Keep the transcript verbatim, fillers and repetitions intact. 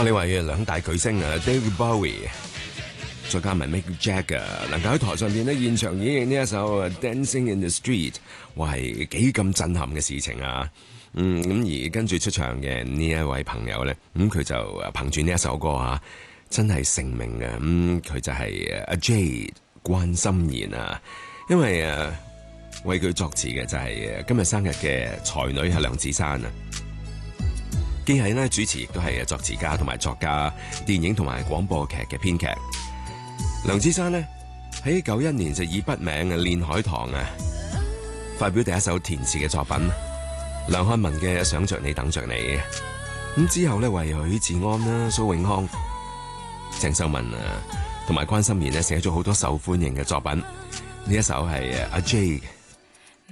你話嘅兩大巨星啊 ，David Bowie， 再加埋 Mick Jagger， 能夠喺台上邊咧現場演繹呢一首 Dancing in the Street， 哇係幾咁震撼嘅事情啊！嗯，咁而跟住出場嘅呢一位朋友咧，咁、嗯、佢就憑住呢一首歌啊，真係成名嘅。咁、嗯、佢就係阿 Jade 關心妍啊，因為誒為佢作詞嘅就係今日生日嘅才女係梁芷珊啊。既係咧主持，亦都係作詞家同埋作家，電影同埋廣播劇嘅編劇。梁芷珊呢，喺九一年就以筆名啊練海棠啊發表第一首填詞嘅作品，梁漢文嘅《想着你等着你》。咁之後咧為許志安啦、蘇永康、鄭秀文啊同埋關心妍咧寫咗好多受歡迎嘅作品。呢一首係阿 J